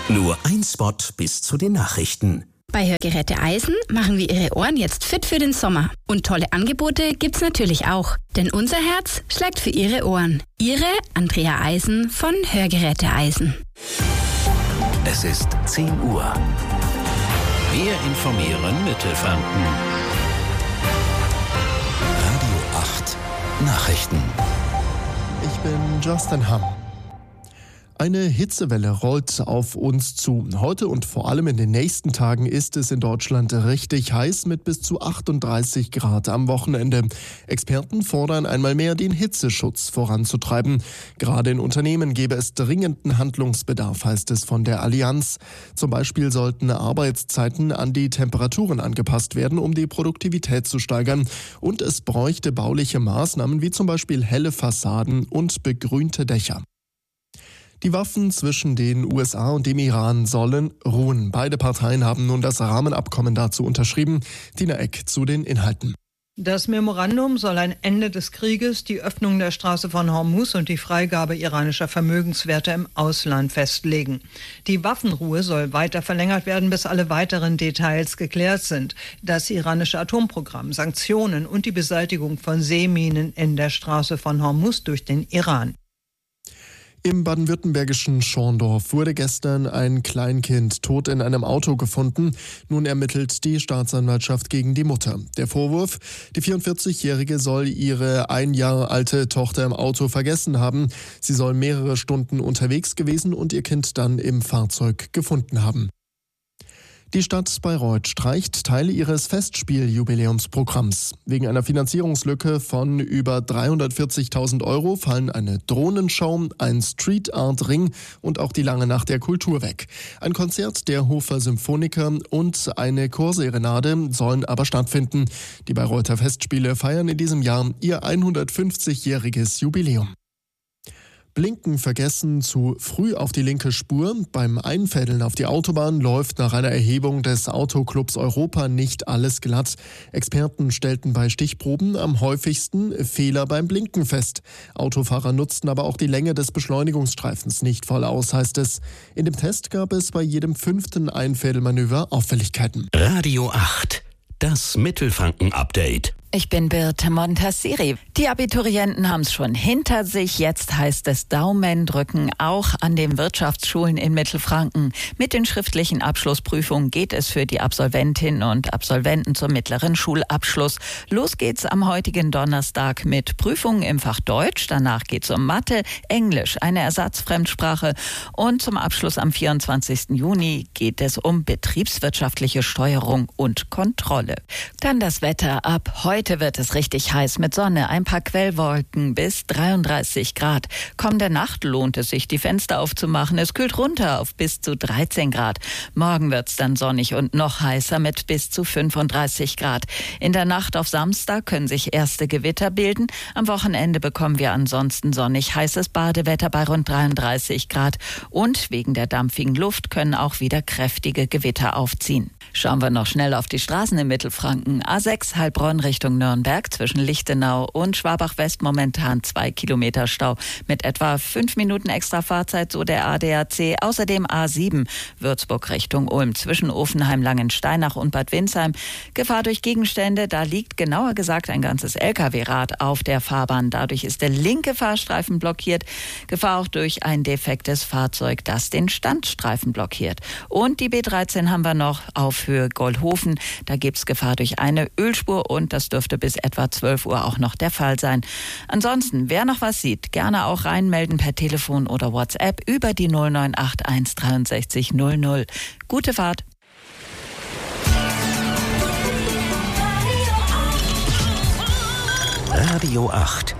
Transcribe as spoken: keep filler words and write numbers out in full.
Nur ein Spot bis zu den Nachrichten. Bei Hörgeräte Eisen machen wir Ihre Ohren jetzt fit für den Sommer. Und tolle Angebote gibt's natürlich auch. Denn unser Herz schlägt für Ihre Ohren. Ihre Andrea Eisen von Hörgeräte Eisen. Es ist zehn Uhr. Wir informieren Mittelfranken. Radio acht Nachrichten. Ich bin Justin Hamm. Eine Hitzewelle rollt auf uns zu. Heute und vor allem in den nächsten Tagen ist es in Deutschland richtig heiß mit bis zu achtunddreißig Grad am Wochenende. Experten fordern einmal mehr, den Hitzeschutz voranzutreiben. Gerade in Unternehmen gäbe es dringenden Handlungsbedarf, heißt es von der Allianz. Zum Beispiel sollten Arbeitszeiten an die Temperaturen angepasst werden, um die Produktivität zu steigern. Und es bräuchte bauliche Maßnahmen wie zum Beispiel helle Fassaden und begrünte Dächer. Die Waffen zwischen den U S A und dem Iran sollen ruhen. Beide Parteien haben nun das Rahmenabkommen dazu unterschrieben. Tina Eck zu den Inhalten. Das Memorandum soll ein Ende des Krieges, die Öffnung der Straße von Hormuz und die Freigabe iranischer Vermögenswerte im Ausland festlegen. Die Waffenruhe soll weiter verlängert werden, bis alle weiteren Details geklärt sind. Das iranische Atomprogramm, Sanktionen und die Beseitigung von Seeminen in der Straße von Hormuz durch den Iran. Im baden-württembergischen Schorndorf wurde gestern ein Kleinkind tot in einem Auto gefunden. Nun ermittelt die Staatsanwaltschaft gegen die Mutter. Der Vorwurf: Die vierundvierzigjährige soll ihre ein Jahr alte Tochter im Auto vergessen haben. Sie soll mehrere Stunden unterwegs gewesen und ihr Kind dann im Fahrzeug gefunden haben. Die Stadt Bayreuth streicht Teile ihres Festspieljubiläumsprogramms. Wegen einer Finanzierungslücke von über dreihundertvierzigtausend Euro fallen eine Drohnenshow, ein Street Art Ring und auch die Lange Nacht der Kultur weg. Ein Konzert der Hofer Symphoniker und eine Chorserenade sollen aber stattfinden. Die Bayreuther Festspiele feiern in diesem Jahr ihr hundertfünfzigjähriges Jubiläum. Blinken vergessen, zu früh auf die linke Spur. Beim Einfädeln auf die Autobahn läuft nach einer Erhebung des Autoclubs Europa nicht alles glatt. Experten stellten bei Stichproben am häufigsten Fehler beim Blinken fest. Autofahrer nutzten aber auch die Länge des Beschleunigungsstreifens nicht voll aus, heißt es. In dem Test gab es bei jedem fünften Einfädelmanöver Auffälligkeiten. Radio acht, das Mittelfranken-Update. Ich bin Birte Montassiri. Die Abiturienten haben es schon hinter sich. Jetzt heißt es Daumen drücken, auch an den Wirtschaftsschulen in Mittelfranken. Mit den schriftlichen Abschlussprüfungen geht es für die Absolventinnen und Absolventen zum mittleren Schulabschluss. Los geht's am heutigen Donnerstag mit Prüfungen im Fach Deutsch. Danach geht's um Mathe, Englisch, eine Ersatzfremdsprache. Und zum Abschluss am vierundzwanzigsten Juni geht es um betriebswirtschaftliche Steuerung und Kontrolle. Dann das Wetter ab heute. Heute wird es richtig heiß mit Sonne, ein paar Quellwolken bis dreiunddreißig Grad. Kommende Nacht lohnt es sich, die Fenster aufzumachen. Es kühlt runter auf bis zu dreizehn Grad. Morgen wird es dann sonnig und noch heißer mit bis zu fünfunddreißig Grad. In der Nacht auf Samstag können sich erste Gewitter bilden. Am Wochenende bekommen wir ansonsten sonnig heißes Badewetter bei rund dreiunddreißig Grad. Und wegen der dampfigen Luft können auch wieder kräftige Gewitter aufziehen. Schauen wir noch schnell auf die Straßen in Mittelfranken. A sechs Heilbronn Richtung Nürnberg zwischen Lichtenau und Schwabach-West momentan zwei Kilometer Stau mit etwa fünf Minuten extra Fahrzeit, so der A D A C. Außerdem A sieben Würzburg Richtung Ulm zwischen Ofenheim, Langensteinach und Bad Windsheim. Gefahr durch Gegenstände, da liegt genauer gesagt ein ganzes L K W-Rad auf der Fahrbahn. Dadurch ist der linke Fahrstreifen blockiert. Gefahr auch durch ein defektes Fahrzeug, das den Standstreifen blockiert. Und die B dreizehn haben wir noch auf Höhe Goldhofen. Da gibt es Gefahr durch eine Ölspur und das dürfte bis etwa zwölf Uhr auch noch der Fall sein. Ansonsten, wer noch was sieht, gerne auch reinmelden per Telefon oder WhatsApp über die null neun acht eins dreiundsechzig null null. Gute Fahrt! Radio acht